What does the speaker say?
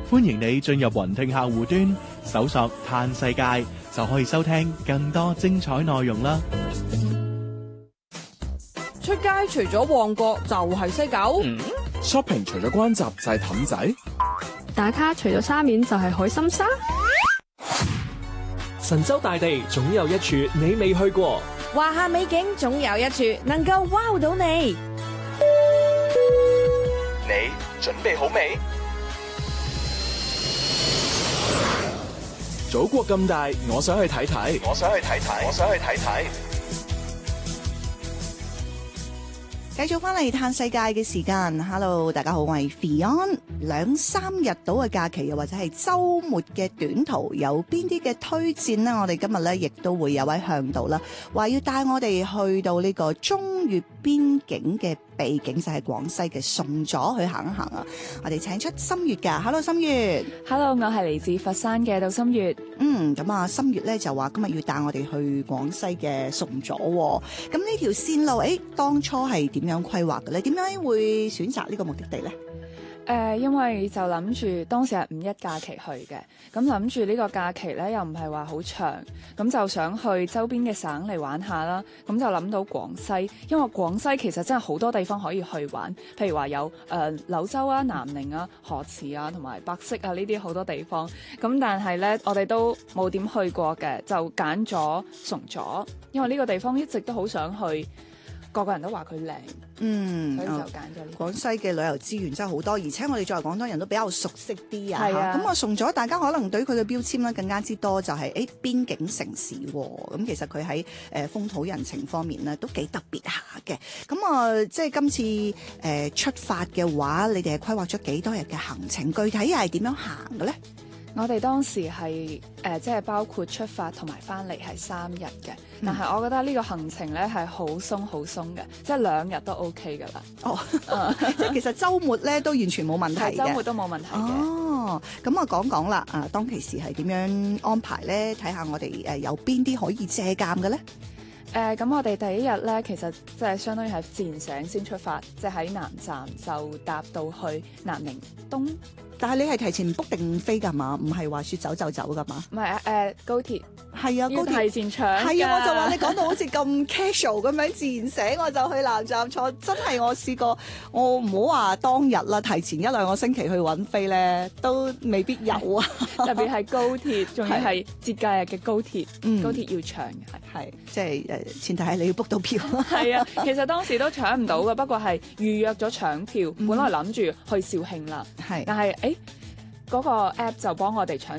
歡迎你進入雲聽客戶端，搜索嘆世界，就可以收聽更多精彩內容啦。 出街除咗旺角就係西九 ，shopping 除咗關閘就係氹仔， 打卡除咗沙面就係海心沙。 神州大地總有一處你未去過， 華夏美景總有一處能夠 wow 到你。 你準備好未？祖國咁大，我想去睇睇。 繼續翻嚟嘆世界嘅時間 ，Hello， 大家好，我係 Fion。2-3日到嘅假期，又或者係週末嘅短途，有邊啲嘅推薦呢？我哋今日咧亦都會有位向導啦，話要帶我哋去到呢個中越邊境嘅秘境，就係廣西嘅崇左去行一行啊！我哋請出心月㗎，Hello， 心月。 Hello， 我係嚟自佛山嘅杜心月。 咁啊，心月咧就話今日要帶我哋去廣西嘅崇左喎。咁呢條線路，當初係點樣規劃嘅咧？點解會選擇呢個目的地咧？ 因為就諗住當時係五一假期去嘅，咁諗住呢個假期咧又唔係話好長，咁就想去周邊嘅省嚟玩下啦。咁就諗到廣西，因為廣西其實真係好多地方可以去玩，譬如話有柳州啊、南寧啊、河池啊同埋百色啊呢啲好多地方。咁但係咧我哋都冇點去過嘅，就揀咗崇左，因為呢個地方一直都好想去。個個人都話佢靚，所以就揀咗呢。 廣西嘅旅遊資源真係好多，而且我哋作為廣東人都比較熟悉啲啊。 係啊， 咁我崇左大家可能對佢嘅標籤咧更加之多，就係邊境城市喎。咁其實佢喺風土人情方面咧都幾特別下嘅。咁即係今次出發嘅話，你哋係規劃咗幾多日嘅行程？具體係點樣行嘅咧？ 我哋當時係即係包括出發同埋翻嚟係3日嘅，但係我覺得呢個行程咧係好鬆嘅，即係2日都 OK 噶啦。 即係其實週末咧都完全冇問題嘅， 週末都冇問題嘅。 咁講講啦，當其時係點樣安排咧？睇下我哋有邊啲可以借鑑嘅咧？ 咁我哋第一日咧，其實即係相當於係自然醒先出發，即係喺南站就搭到去南寧東。 但係你係提前 book 定飛㗎嘛？唔係話說走就走㗎嘛？ 唔係高鐵係啊，高鐵提前搶。 係啊，我就話你講到好似咁 casual 咁樣，自然醒我就去南站坐。真係我試過，我唔好話當日啦，提前1-2個星期去揾飛咧，都未必有啊。 特別係高鐵，仲要係節假日嘅高鐵，高鐵要搶嘅係即係前提係你要 book 到票。 係啊，其實當時都搶唔到嘅，不過係預約咗搶票，本來諗住去肇慶啦，但係嗰個 app 就幫我哋搶